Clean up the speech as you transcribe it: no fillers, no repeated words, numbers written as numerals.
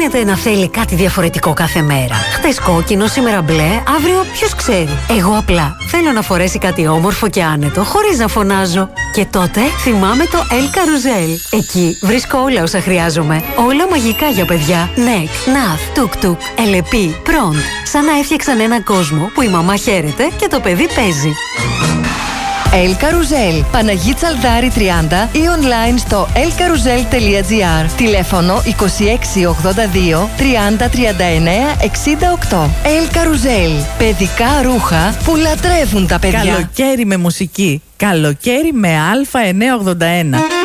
γίνεται να θέλει κάτι διαφορετικό κάθε μέρα? Χτες κόκκινο, σήμερα μπλε, αύριο ποιος ξέρει. Εγώ απλά θέλω να φορέσει κάτι όμορφο και άνετο, χωρίς να φωνάζω. Και τότε θυμάμαι το El Carousel. Εκεί βρίσκω όλα όσα χρειάζομαι. Όλα μαγικά για παιδιά. Νεκ, Ναθ, Τουκ-τουκ, Ελεπί, Προντ. Σαν να έφτιαξαν έναν κόσμο που η μαμά χαίρεται και το παιδί παίζει. El Carousel, Παναγί Τσαλδάρη 30 ή online στο elcarousel.gr. Τηλέφωνο 2682 30 39 68. El Carousel, παιδικά ρούχα που λατρεύουν τα παιδιά. Καλοκαίρι με μουσική. Καλοκαίρι με Α981.